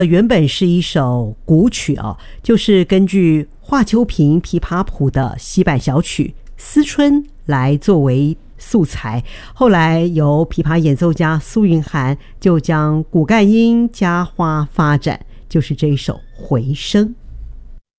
原本是一首古曲哦，就是根据华秋萍琵琶谱的西版小曲《思春》来作为素材，后来由琵琶演奏家苏云涵就将骨干音加花发展，就是这一首《回声》。